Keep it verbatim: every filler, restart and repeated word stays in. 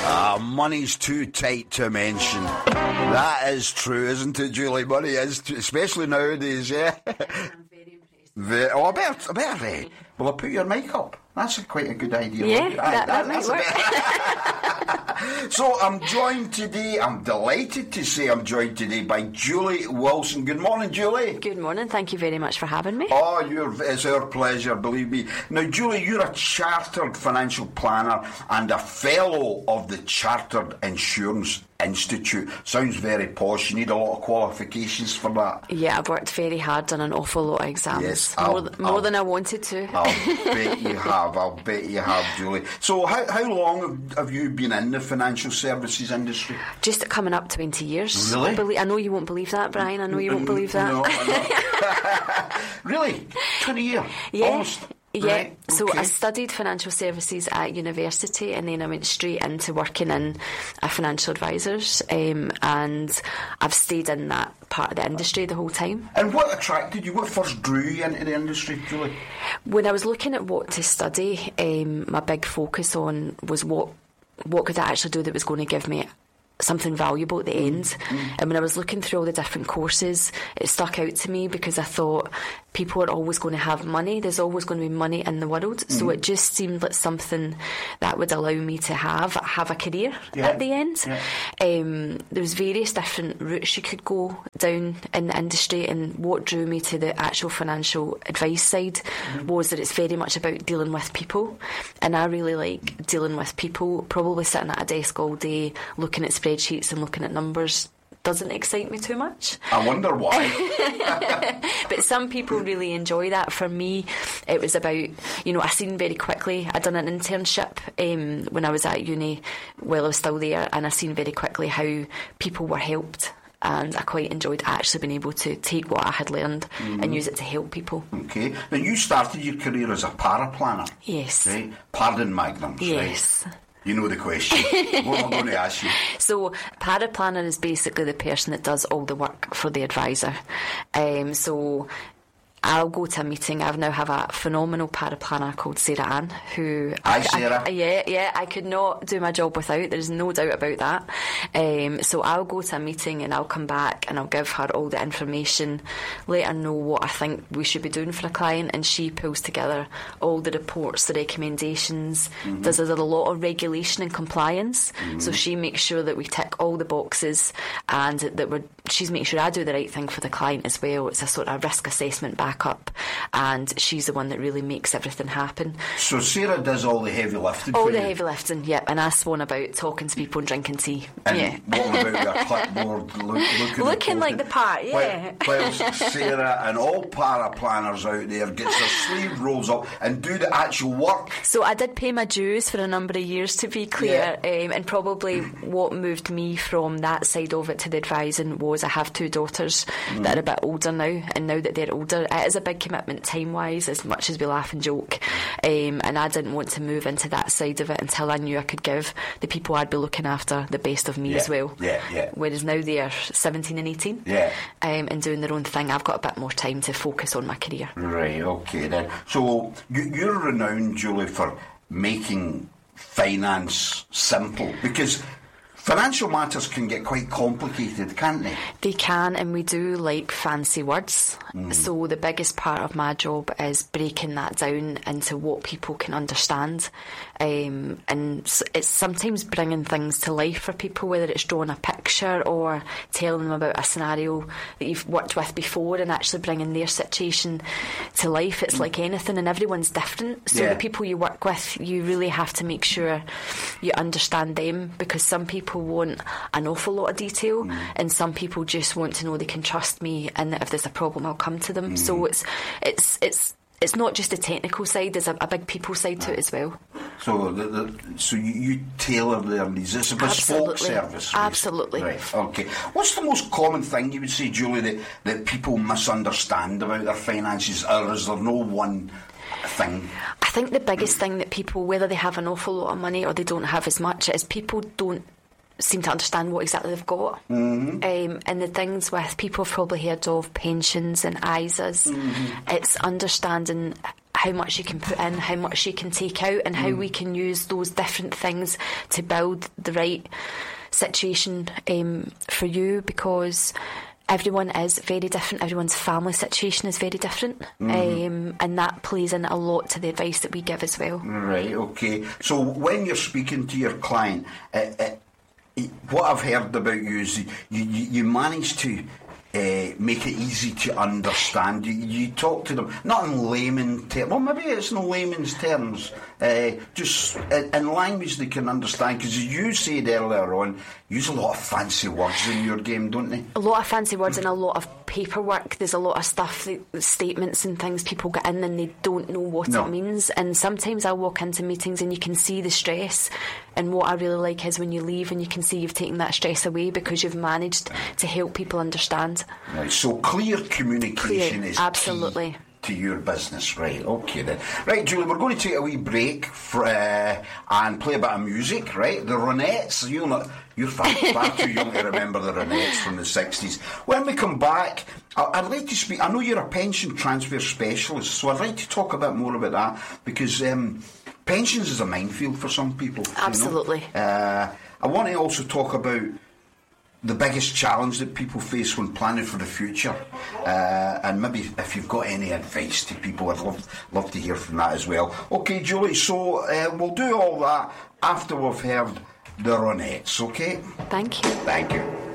Uh, money's too tight to mention. That is true, isn't it, Julie? Money is, too, especially nowadays, yeah? I'm very impressed. Very, oh, I better, I better, uh, will I put your mic up? That's a, quite a good idea. Yeah, Aye, that, that, that might work. So I'm joined today, I'm delighted to say I'm joined today by Julie Wilson. Good morning, Julie. Good morning, thank you very much for having me. Oh, you're, it's our pleasure, believe me. Now, Julie, you're a chartered financial planner and a fellow of the Chartered Insurance Institute. Sounds very posh. You need a lot of qualifications for that. Yeah, I've worked very hard on an awful lot of exams. Yes, more, I'll, th- more I'll, than I wanted to. I'll bet you have. I'll bet you have, Julie. So how, how long have you been in the financial services industry? Just coming up twenty years. Really? Belie- I know you won't believe that, Brian. I know you won't believe that. No, really? twenty years? Yeah. Almost. Yeah, Right, so okay. I studied financial services at university, and then I went straight into working in a financial advisors, um, and I've stayed in that part of the industry the whole time. And what attracted you? What first drew you into the industry, Julie? When I was looking at what to study, um, my big focus on was what what could I actually do that was going to give me something valuable at the end. Mm. And when I was looking through all the different courses, it stuck out to me because I thought people are always going to have money. There's always going to be money in the world. Mm. So it just seemed like something that would allow me to have have a career yeah. at the end. Yeah. Um, there's various different routes you could go down in the industry, and what drew me to the actual financial advice side mm. was that it's very much about dealing with people, and I really like dealing with people. Probably sitting at a desk all day looking at spreadsheets and looking at numbers doesn't excite me too much. I wonder why. But some people really enjoy that. For me, it was about, you know, I seen very quickly, I'd done an internship um, when I was at uni while I was still there, and I seen very quickly how people were helped. And I quite enjoyed actually being able to take what I had learned mm. and use it to help people. Okay. Now, you started your career as a paraplanner. Yes. Right? Pardon my ignorance, yes. right? You know the question. What am I going to ask you? So, paraplanner is basically the person that does all the work for the advisor. Um, so, I'll go to a meeting. I now have a phenomenal paraplanner called Sarah Ann, who... Hi, I, Sarah. I, yeah, yeah, I could not do my job without. There's no doubt about that. Um, so I'll go to a meeting and I'll come back and I'll give her all the information, let her know what I think we should be doing for a client, and she pulls together all the reports, the recommendations. Mm-hmm. There's, there's a lot of regulation and compliance, mm-hmm. so she makes sure that we tick all the boxes, and that we're, she's making sure I do the right thing for the client as well. It's a sort of risk assessment back up, and she's the one that really makes everything happen. So Sarah does all the heavy lifting all for the you? heavy lifting, yep, and I swan about talking to people and drinking tea. And yeah. what about your clipboard look, looking, looking like the part, yeah. While Sarah and all paraplanners out there gets their sleeve rolls up and do the actual work. So I did pay my dues for a number of years, to be clear, yeah. um, and probably what moved me from that side of it to the advising was I have two daughters mm. that are a bit older now, and now that they're older, it is a big commitment time-wise, as much as we laugh and joke, um, and I didn't want to move into that side of it until I knew I could give the people I'd be looking after the best of me yeah. as well. Yeah, yeah. Whereas now they're seventeen and eighteen, yeah. um, and doing their own thing, I've got a bit more time to focus on my career. Right, okay then. So you, you're renowned, Julie, for making finance simple, because financial matters can get quite complicated, can't they? They can, and we do like fancy words. Mm. So the biggest part of my job is breaking that down into what people can understand. Um, and it's sometimes bringing things to life for people, whether it's drawing a picture or telling them about a scenario that you've worked with before and actually bringing their situation to life. It's mm. like anything, and everyone's different. So yeah. the people you work with, you really have to make sure you understand them, because some people want an awful lot of detail mm. and some people just want to know they can trust me, and that if there's a problem I'll come to them. Mm. So it's it's it's it's not just the technical side, there's a, a big people side to it as well. So the, the, so you, you tailor their needs. It's a bespoke Absolutely. service. Right? Absolutely. Right, okay. What's the most common thing you would say, Julie, that, that people misunderstand about their finances, or is there no one thing? I think the biggest thing that people, whether they have an awful lot of money or they don't have as much, is people don't seem to understand what exactly they've got. Mm-hmm. Um, and the things with people have probably heard of pensions and I S As. Mm-hmm. It's understanding how much you can put in, how much you can take out, and how mm. we can use those different things to build the right situation um, for you, because everyone is very different. Everyone's family situation is very different, mm. um, and that plays in a lot to the advice that we give as well. Right, okay. So when you're speaking to your client, uh, uh, what I've heard about you is you, you, you manage to uh, make it easy to understand. You, you talk to them, not in layman terms, well maybe it's in layman's terms, uh, just in, in language they can understand, because as you said earlier on, you use a lot of fancy words in your game, don't they? A lot of fancy words and a lot of paperwork. There's a lot of stuff, statements and things people get in and they don't know what no. it means, and sometimes I'll walk into meetings and you can see the stress, and what I really like is when you leave and you can see you've taken that stress away because you've managed to help people understand. Right, so clear communication clear, is absolutely key to your business. Right, okay then. Right, Julie, we're going to take a wee break for, uh, and play a bit of music, right? The Ronettes, you're not, you're far, far too young to remember the Ronettes from the sixties. When we come back, I'd like to speak, I know you're a pension transfer specialist, so I'd like to talk a bit more about that, because um, pensions is a minefield for some people. Absolutely. You know? uh, I want to also talk about the biggest challenge that people face when planning for the future, uh, and maybe if you've got any advice to people, I'd love, love to hear from that as well. Okay, Julie, so uh, we'll do all that after we've heard the Ronettes, okay? Thank you. Thank you.